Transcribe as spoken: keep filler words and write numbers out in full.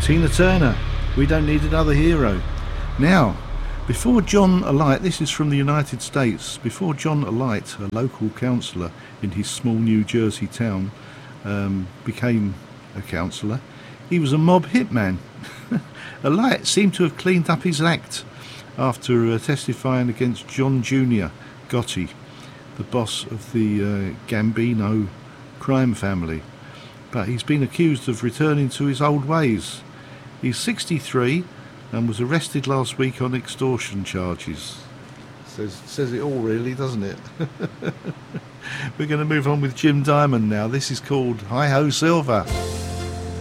Tina Turner, We Don't Need Another Hero. Now, before John Alight, this is from the United States, before John Alight, a local councillor in his small New Jersey town, um, became a councillor, he was a mob hitman. Alight seemed to have cleaned up his act after uh, testifying against John Junior Gotti, the boss of the uh, Gambino crime family. But he's been accused of returning to his old ways. He's sixty-three and was arrested last week on extortion charges. Says, says it all really, doesn't it? We're going to move on with Jim Diamond now. This is called Hi Ho Silver.